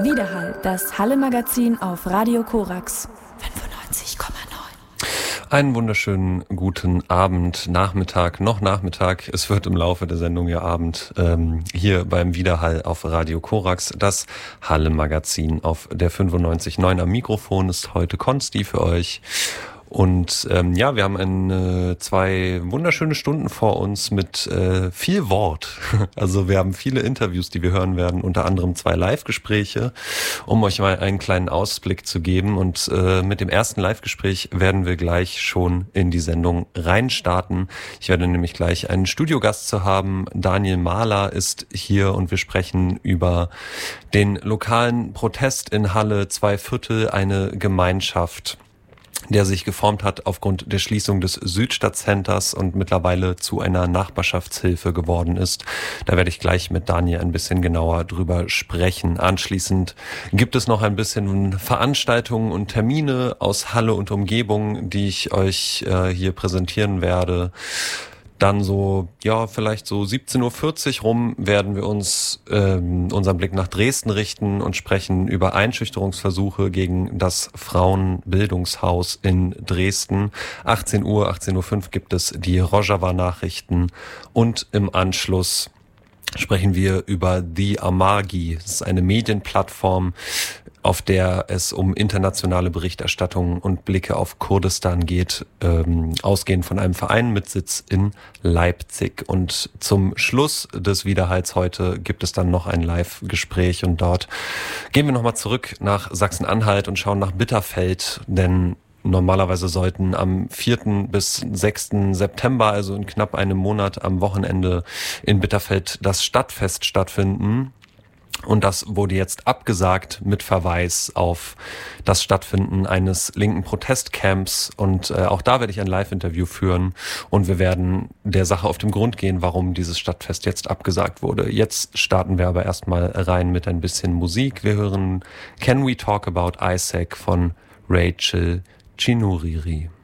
Widerhall, das Halle-Magazin auf Radio Korax 95,9. Einen wunderschönen guten Abend, Nachmittag. Es wird im Laufe der Sendung ja Abend, hier beim Widerhall auf Radio Korax, das Halle-Magazin auf der 95,9. Am Mikrofon ist heute Konsti für euch. Und ja, wir haben zwei wunderschöne Stunden vor uns mit viel Wort. Also wir haben viele Interviews, die wir hören werden, unter anderem 2 Live-Gespräche, um euch mal einen kleinen Ausblick zu geben. Und mit dem ersten Live-Gespräch werden wir gleich schon in die Sendung reinstarten. Ich werde nämlich gleich einen Studiogast zu haben. Daniel Mahler ist hier und wir sprechen über den lokalen Protest in Halle 2/4, eine Gemeinschaft, der sich geformt hat aufgrund der Schließung des Südstadtcenters und mittlerweile zu einer Nachbarschaftshilfe geworden ist. Da werde ich gleich mit Daniel ein bisschen genauer drüber sprechen. Anschließend gibt es noch ein bisschen Veranstaltungen und Termine aus Halle und Umgebung, die ich euch hier präsentieren werde. Dann so, ja, vielleicht so 17:40 Uhr rum werden wir uns unseren Blick nach Dresden richten und sprechen über Einschüchterungsversuche gegen das Frauenbildungshaus in Dresden. 18:05 Uhr gibt es die Rojava-Nachrichten und im Anschluss sprechen wir über The Amagi. Das ist eine Medienplattform, auf der es um internationale Berichterstattung und Blicke auf Kurdistan geht, ausgehend von einem Verein mit Sitz in Leipzig. Und zum Schluss des Widerhalls heute gibt es dann noch ein Live-Gespräch und dort gehen wir nochmal zurück nach Sachsen-Anhalt und schauen nach Bitterfeld, denn normalerweise sollten am 4. bis 6. September, also in knapp einem Monat am Wochenende in Bitterfeld, das Stadtfest stattfinden. Und das wurde jetzt abgesagt mit Verweis auf das Stattfinden eines linken Protestcamps. Und auch da werde ich ein Live-Interview führen. Und wir werden der Sache auf den Grund gehen, warum dieses Stadtfest jetzt abgesagt wurde. Jetzt starten wir aber erstmal rein mit ein bisschen Musik. Wir hören Can We Talk About Isaac von Rachel Chinuriri.